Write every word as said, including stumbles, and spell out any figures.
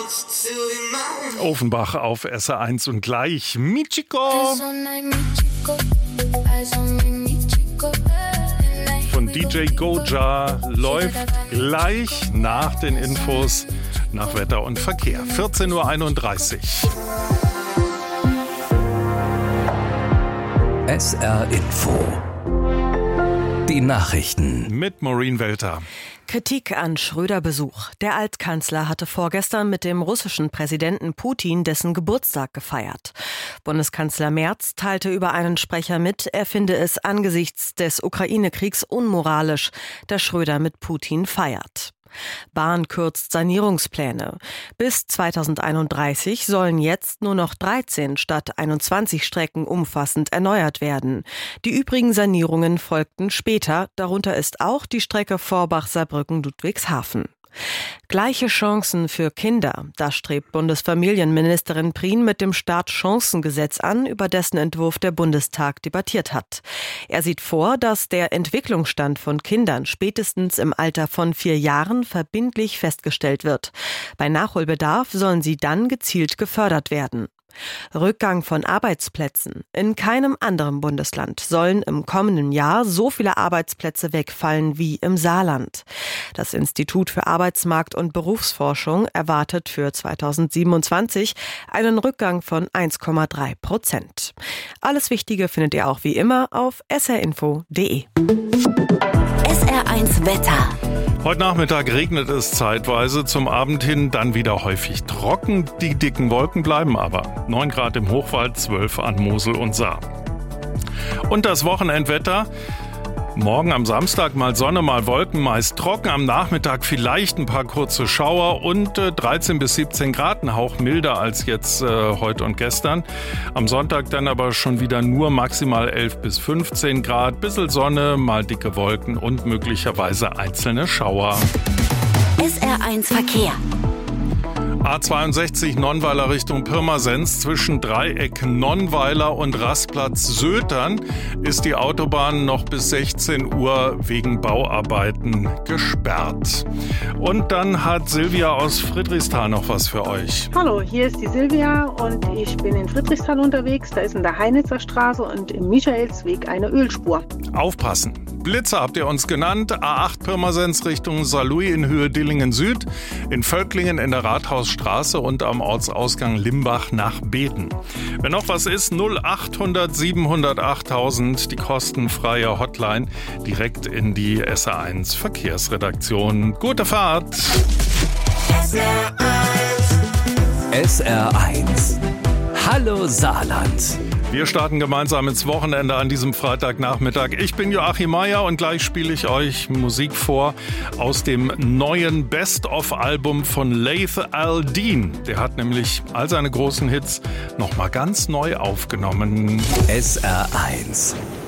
Offenbach auf S R eins und gleich Michiko von D J Goja läuft gleich nach den Infos nach Wetter und Verkehr. vierzehn Uhr einunddreißig. S R Info. Die Nachrichten. Mit Maureen Welter. Kritik an Schröder-Besuch. Der Altkanzler hatte vorgestern mit dem russischen Präsidenten Putin dessen Geburtstag gefeiert. Bundeskanzler Merz teilte über einen Sprecher mit, er finde es angesichts des Ukraine-Kriegs unmoralisch, dass Schröder mit Putin feiert. Bahn kürzt Sanierungspläne. Bis zweitausendeinunddreißig sollen jetzt nur noch dreizehn statt einundzwanzig Strecken umfassend erneuert werden. Die übrigen Sanierungen folgten später, darunter ist auch die Strecke Vorbach-Saarbrücken-Ludwigshafen. Gleiche Chancen für Kinder. Das strebt Bundesfamilienministerin Prien mit dem Startchancengesetz an, über dessen Entwurf der Bundestag debattiert hat. Er sieht vor, dass der Entwicklungsstand von Kindern spätestens im Alter von vier Jahren verbindlich festgestellt wird. Bei Nachholbedarf sollen sie dann gezielt gefördert werden. Rückgang von Arbeitsplätzen. In keinem anderen Bundesland sollen im kommenden Jahr so viele Arbeitsplätze wegfallen wie im Saarland. Das Institut für Arbeitsmarkt- und Berufsforschung erwartet für zweitausendsiebenundzwanzig einen Rückgang von eins Komma drei Prozent. Alles Wichtige findet ihr auch wie immer auf s r info punkt d e. S R eins Wetter. Heute Nachmittag regnet es zeitweise, zum Abend hin dann wieder häufig trocken. Die dicken Wolken bleiben aber. neun Grad im Hochwald, zwölf an Mosel und Saar. Und das Wochenendwetter? Morgen am Samstag mal Sonne, mal Wolken, meist trocken. Am Nachmittag vielleicht ein paar kurze Schauer und äh, dreizehn bis siebzehn Grad, ein Hauch milder als jetzt äh, heute und gestern. Am Sonntag dann aber schon wieder nur maximal elf bis fünfzehn Grad. Bissel Sonne, mal dicke Wolken und möglicherweise einzelne Schauer. S R eins Verkehr. A zweiundsechzig Nonnweiler Richtung Pirmasens zwischen Dreieck Nonnweiler und Rastplatz Sötern ist die Autobahn noch bis sechzehn Uhr wegen Bauarbeiten gesperrt. Und dann hat Silvia aus Friedrichsthal noch was für euch. Hallo, hier ist die Silvia und ich bin in Friedrichsthal unterwegs. Da ist in der Heinitzer Straße und im Michaelsweg eine Ölspur. Aufpassen! Blitzer habt ihr uns genannt. A acht Pirmasens Richtung Saarlouis in Höhe Dillingen Süd, in Völklingen in der Rathausstraße und am Ortsausgang Limbach nach Beden. Wenn noch was ist, null achthundert siebenhundert achttausend, die kostenfreie Hotline direkt in die S R eins Verkehrsredaktion. Gute Fahrt! S R eins. S R eins. Hallo Saarland. Wir starten gemeinsam ins Wochenende an diesem Freitagnachmittag. Ich bin Joachim Meier und gleich spiele ich euch Musik vor aus dem neuen Best-of-Album von Laith Al-Deen. Der hat nämlich all seine großen Hits nochmal ganz neu aufgenommen. S R eins.